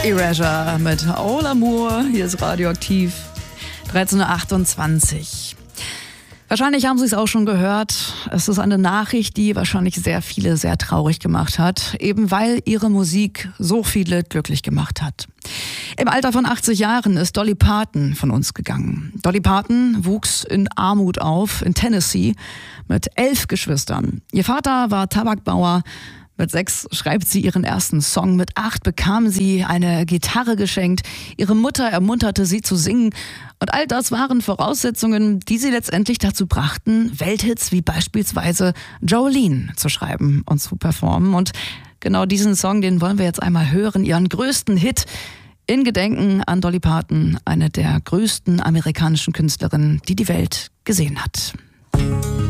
Erasure mit All Amour. Hier ist Radioaktiv. 13.28 Uhr. Wahrscheinlich haben Sie es auch schon gehört. Es ist eine Nachricht, die wahrscheinlich sehr viele sehr traurig gemacht hat, eben weil ihre Musik so viele glücklich gemacht hat. Im Alter von 80 Jahren ist Dolly Parton von uns gegangen. Dolly Parton wuchs in Armut auf, in Tennessee, mit 11 Geschwistern. Ihr Vater war Tabakbauer. Mit 6 schreibt sie ihren ersten Song. Mit 8 bekam sie eine Gitarre geschenkt. Ihre Mutter ermunterte sie zu singen. Und all das waren Voraussetzungen, die sie letztendlich dazu brachten, Welthits wie beispielsweise Jolene zu schreiben und zu performen. Und genau diesen Song, den wollen wir jetzt einmal hören. Ihren größten Hit in Gedenken an Dolly Parton, eine der größten amerikanischen Künstlerinnen, die die Welt gesehen hat.